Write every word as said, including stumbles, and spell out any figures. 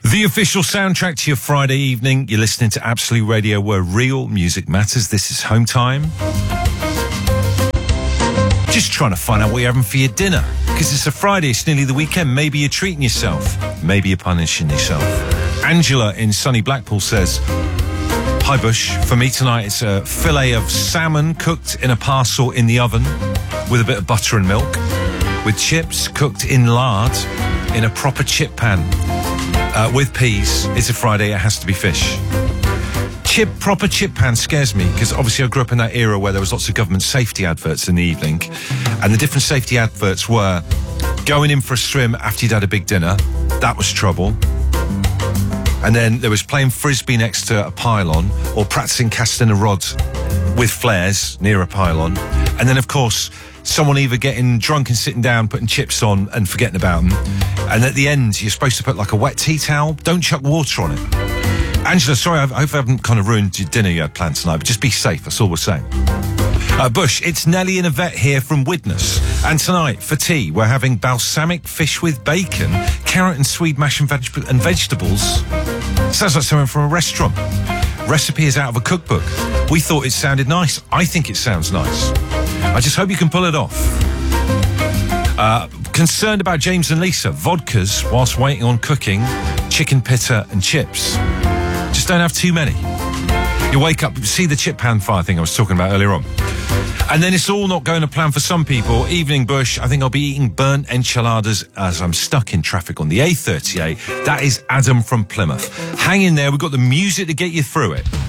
The official soundtrack to your Friday evening. You're listening to Absolute Radio, where real music matters. This is Home Time. Just trying to find out what you're having for your dinner, because it's a Friday, it's nearly the weekend. Maybe you're treating yourself, maybe you're punishing yourself. Angela in sunny Blackpool says, hi Bush, for me tonight it's a fillet of salmon cooked in a parcel in the oven with a bit of butter and milk, with chips cooked in lard in a proper chip pan. Uh, with peas. It's a Friday, it has to be fish. Chip, proper chip pan scares me, because obviously I grew up in that era where there was lots of government safety adverts in the evening, and the different safety adverts were going in for a swim after you'd had a big dinner. That was trouble. And then there was playing frisbee next to a pylon, or practicing casting a rod with flares near a pylon. And then, of course, someone either getting drunk and sitting down, putting chips on and forgetting about them. And at the end, you're supposed to put like a wet tea towel. Don't chuck water on it. Angela, sorry, I hope I haven't kind of ruined your dinner you had planned tonight, but just be safe, that's all we're saying. Uh, Bush, it's Nelly and Yvette here from Widnes. And tonight, for tea, we're having balsamic fish with bacon, carrot and swede mash and, veg- and vegetables. Sounds like something from a restaurant. Recipe is out of a cookbook. We thought it sounded nice. I think it sounds nice. I just hope you can pull it off. Uh, concerned about James and Lisa, vodkas whilst waiting on cooking, chicken pitta and chips. Just don't have too many. You wake up, see the chip pan fire thing I was talking about earlier on. And then it's all not going to plan for some people. Evening Bush, I think I'll be eating burnt enchiladas as I'm stuck in traffic on the A thirty-eight. That is Adam from Plymouth. Hang in there, we've got the music to get you through it.